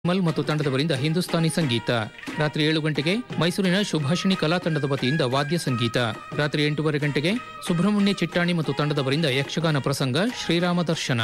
ಮಲ್ ಮತ್ತು ತಂಡದವರಿಂದ ಹಿಂದೂಸ್ತಾನಿ ಸಂಗೀತ. ರಾತ್ರಿ 7 ಗಂಟೆಗೆ ಮೈಸೂರಿನ ಶುಭಾಷಿಣಿ ಕಲಾ ತಂಡದ ವತಿಯಿಂದ ವಾದ್ಯ ಸಂಗೀತ. ರಾತ್ರಿ 8:30 ಗಂಟೆಗೆ ಸುಬ್ರಹ್ಮಣ್ಯ ಚಿಟ್ಟಾಣಿ ಮತ್ತು ತಂಡದವರಿಂದ ಯಕ್ಷಗಾನ ಪ್ರಸಂಗ ಶ್ರೀರಾಮ ದರ್ಶನ.